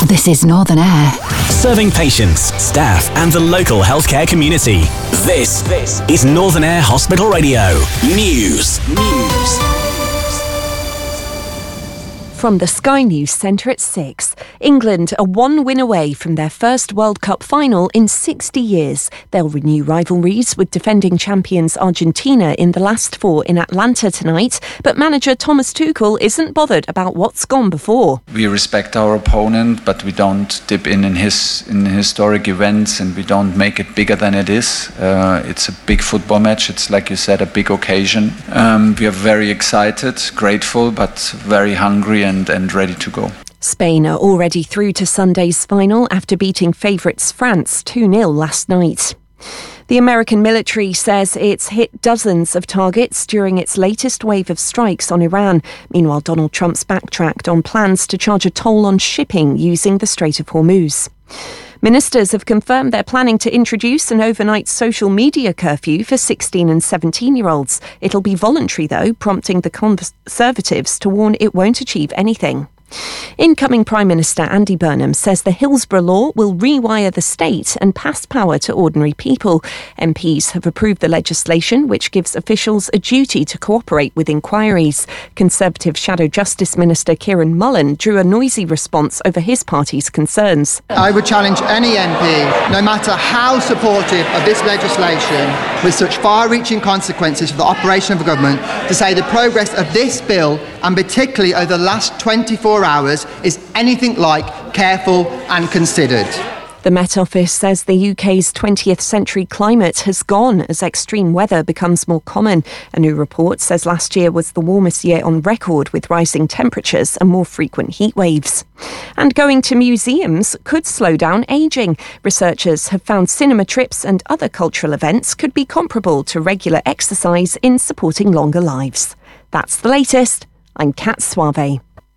This is Northern Air. Serving patients, staff and the local healthcare community. This is Northern Air Hospital Radio. News. From the Sky News Centre at 6. England are one win away from their first World Cup final in 60 years. They'll renew rivalries with defending champions Argentina in the last four in Atlanta tonight. But manager Thomas Tuchel isn't bothered about what's gone before. We respect our opponent, but we don't dip in historic events, and we don't make it bigger than it is. It's a big football match. It's, like you said, a big occasion. We are very excited, grateful, but very hungry and ready to go. Spain are already through to Sunday's final after beating favourites France 2-0 last night. The American military says it's hit dozens of targets during its latest wave of strikes on Iran. Meanwhile, Donald Trump's backtracked on plans to charge a toll on shipping using the Strait of Hormuz. Ministers have confirmed they're planning to introduce an overnight social media curfew for 16 and 17-year-olds. It'll be voluntary, though, prompting the Conservatives to warn it won't achieve anything. Incoming Prime Minister Andy Burnham says the Hillsborough Law will rewire the state and pass power to ordinary people. MPs have approved the legislation, which gives officials a duty to cooperate with inquiries. Conservative Shadow Justice Minister Kieran Mullen drew a noisy response over his party's concerns. I would challenge any MP, no matter how supportive of this legislation, with such far-reaching consequences for the operation of the government, to say the progress of this bill, and particularly over the last 24 hours, is anything like careful and considered. The Met Office says the UK's 20th century climate has gone as extreme weather becomes more common. A new report says last year was the warmest year on record, with rising temperatures and more frequent heat waves. And going to museums could slow down ageing. Researchers have found cinema trips and other cultural events could be comparable to regular exercise in supporting longer lives. That's the latest. I'm Kat Suave.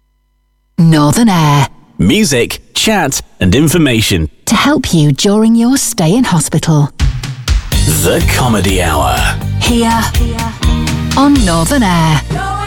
Northern Air. Music, chat and information. To help you during your stay in hospital. The Comedy Hour. Here on Northern Air.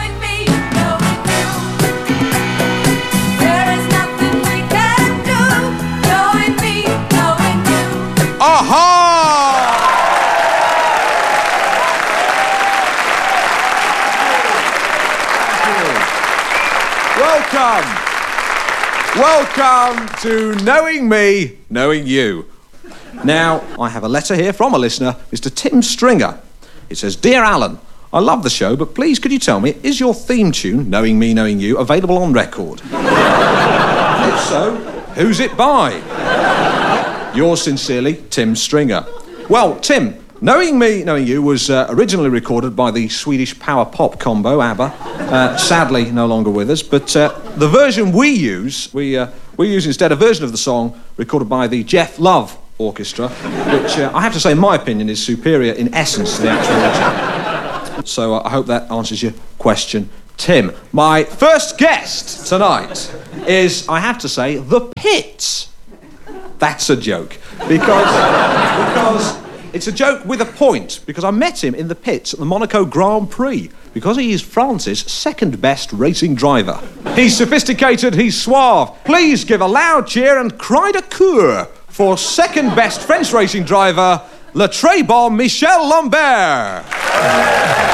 Welcome to Knowing Me, Knowing You. Now, I have a letter here from a listener, Mr. Tim Stringer. It says, Dear Alan, I love the show, but please could you tell me, is your theme tune, Knowing Me, Knowing You, available on record? If so, who's it by? Yours sincerely, Tim Stringer. Well, Tim, Knowing Me, Knowing You was originally recorded by the Swedish power pop combo ABBA, sadly no longer with us, but the version we use instead a version of the song recorded by the Jeff Love Orchestra, which I have to say, in my opinion, is superior in essence to the actual original. So I hope that answers your question, Tim. My first guest tonight is, I have to say, The Pits. That's a joke, because it's a joke with a point, because I met him in the pits at the Monaco Grand Prix, because he is France's second best racing driver. He's sophisticated, he's suave. Please give a loud cheer and cry de coeur for second best French racing driver, Le Très Bon Michel Lambert.